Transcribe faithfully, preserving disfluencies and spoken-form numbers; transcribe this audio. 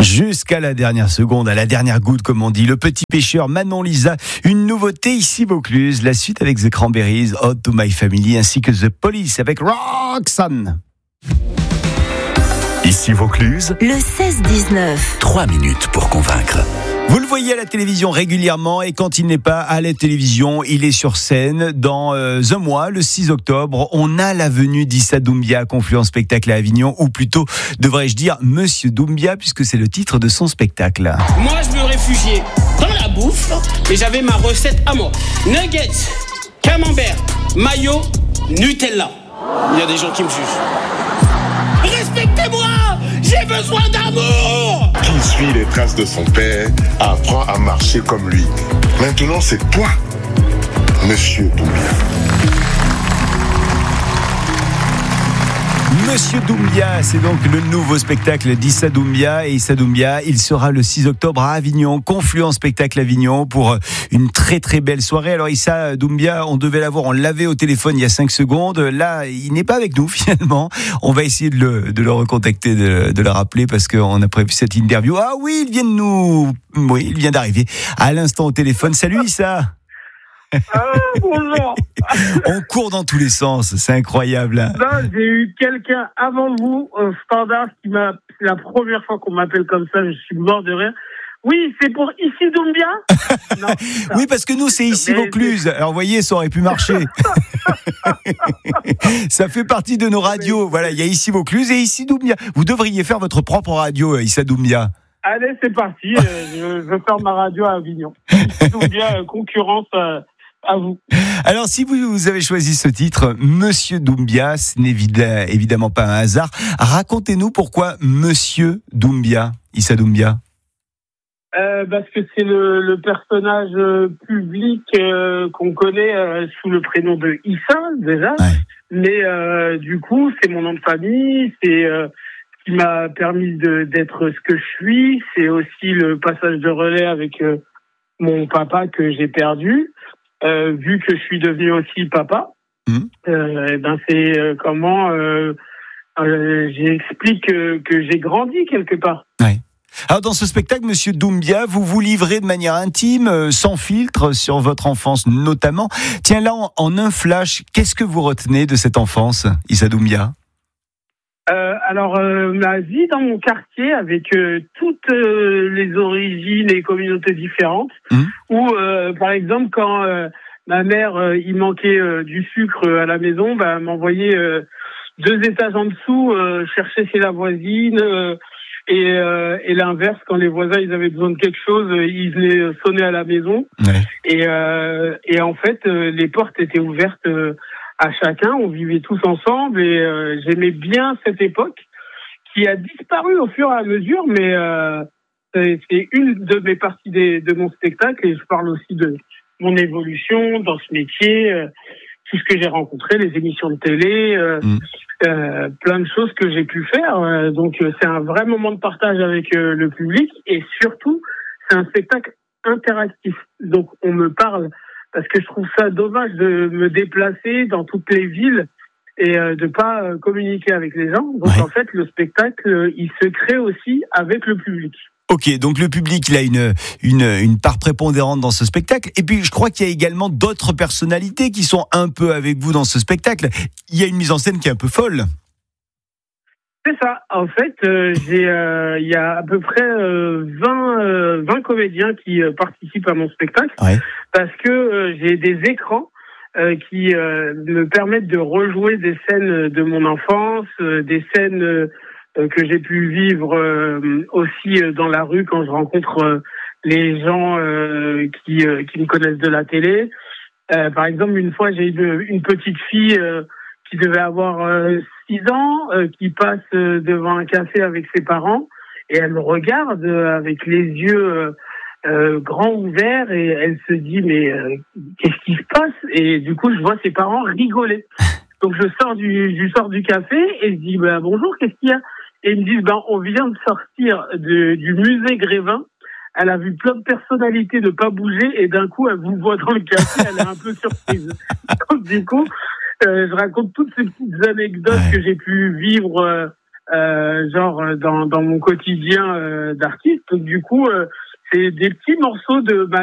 Jusqu'à la dernière seconde, à la dernière goutte, comme on dit. Le Petit Pêcheur, Manon Lisa, une nouveauté ici Vaucluse. La suite avec The Cranberries, Ode to My Family, ainsi que The Police avec Roxanne. Ici Vaucluse, le seize dix-neuf. trois minutes pour convaincre. Vous le voyez à la télévision régulièrement et quand il n'est pas à la télévision, il est sur scène. Dans euh, un mois, le six octobre, on a la venue d'Issa Doumbia, Confluence Spectacle à Avignon, ou plutôt, devrais-je dire, Monsieur Doumbia, puisque c'est le titre de son spectacle. Moi, je me réfugiais dans la bouffe et j'avais ma recette à moi. Nuggets, camembert, mayo, Nutella. Il y a des gens qui me jugent. Respectez-moi! J'ai besoin d'amour! Qui suit les traces de son père apprend à marcher comme lui. Maintenant, c'est toi, Monsieur Doumbia. Monsieur Doumbia, c'est donc le nouveau spectacle d'Issa Doumbia. Et Issa Doumbia, il sera le six octobre à Avignon, Confluence Spectacle Avignon, pour une très très belle soirée. Alors Issa Doumbia, on devait l'avoir, on l'avait au téléphone il y a cinq secondes. Là, il n'est pas avec nous finalement. On va essayer de le, de le recontacter, de, de le rappeler, parce qu'on a prévu cette interview. Ah oui, il vient de nous... Oui, il vient d'arriver à l'instant au téléphone. Salut Issa. Ah, bonjour. On court dans tous les sens, c'est incroyable. Non, j'ai eu quelqu'un avant vous au standard qui m'a, c'est la première fois qu'on m'appelle comme ça, je suis mort de rire. Oui, c'est pour Ici Doumbia. Non, oui, parce que nous c'est Ici Vaucluse. Alors vous voyez, ça aurait pu marcher. Ça fait partie de nos radios. Voilà, il y a Ici Vaucluse et Ici Doumbia. Vous devriez faire votre propre radio, Issa Doumbia. Allez, c'est parti. Euh, je veux faire ma radio à Avignon. Ici Doumbia, euh, concurrence. Euh, À vous. Alors, si vous, vous avez choisi ce titre, Monsieur Doumbia, ce n'est évidemment pas un hasard. Racontez-nous pourquoi Monsieur Doumbia, Issa Doumbia. Euh, parce que c'est le, le personnage public euh, qu'on connaît euh, sous le prénom de Issa, déjà. Ouais. Mais euh, du coup, c'est mon nom de famille, c'est euh, ce qui m'a permis de, d'être ce que je suis. C'est aussi le passage de relais avec euh, mon papa que j'ai perdu. Euh, vu que je suis devenu aussi papa, mmh. euh, et ben c'est euh, comment euh, euh, j'explique que, que j'ai grandi quelque part. Ouais. Alors dans ce spectacle, Monsieur Doumbia, vous vous livrez de manière intime, euh, sans filtre, sur votre enfance notamment. Tiens, là, en, en un flash, qu'est-ce que vous retenez de cette enfance, Issa Doumbia ? Euh, alors, euh, ma vie dans mon quartier, avec euh, toutes euh, les origines et communautés différentes, mmh. où, euh, par exemple, quand euh, ma mère, euh, il manquait euh, du sucre à la maison, bah, elle m'envoyait euh, deux étages en dessous euh, chercher chez la voisine, euh, et, euh, et l'inverse, quand les voisins ils avaient besoin de quelque chose, euh, ils venaient sonner à la maison. Ouais. Et, euh, et en fait, euh, les portes étaient ouvertes euh, à chacun, on vivait tous ensemble et euh, j'aimais bien cette époque qui a disparu au fur et à mesure, mais euh, c'est, c'est une de mes parties des, de mon spectacle et je parle aussi de mon évolution dans ce métier, euh, tout ce que j'ai rencontré, les émissions de télé, euh, mmh. euh, plein de choses que j'ai pu faire. Euh, donc euh, c'est un vrai moment de partage avec euh, le public et surtout c'est un spectacle interactif. Donc on me parle parce que je trouve ça dommage de me déplacer dans toutes les villes et euh, de pas euh, communiquer avec les gens. Donc ouais. En fait, le spectacle, euh, il se crée aussi avec le public. Ok, donc le public, il a une, une, une part prépondérante dans ce spectacle. Et puis, je crois qu'il y a également d'autres personnalités qui sont un peu avec vous dans ce spectacle. Il y a une mise en scène qui est un peu folle. C'est ça. En fait, euh, j'ai, euh, il y a à peu près euh, vingt, euh, vingt comédiens qui euh, participent à mon spectacle, ouais. Parce que euh, j'ai des écrans euh, qui euh, me permettent de rejouer des scènes de mon enfance, euh, des scènes euh, que j'ai pu vivre euh, aussi euh, dans la rue quand je rencontre euh, les gens euh, qui euh, qui me connaissent de la télé. Euh, par exemple, une fois, j'ai une, une petite fille euh, qui devait avoir euh, six ans, euh, qui passe euh, devant un café avec ses parents et elle me regarde euh, avec les yeux euh, euh, grands ouverts et elle se dit mais euh, qu'est-ce qui se passe? Et du coup je vois ses parents rigoler. Donc je sors du je sors du café et je dis bah, bonjour, qu'est-ce qu'il y a? Et ils me disent ben on vient de sortir de, du musée Grévin. Elle a vu plein de personnalités ne pas bouger et d'un coup elle vous voit dans le café, elle est un peu surprise. Donc du coup Euh, je raconte toutes ces petites anecdotes ouais. que j'ai pu vivre euh, euh, genre dans, dans mon quotidien euh, d'artiste. Donc, du coup, euh, c'est des petits morceaux de ma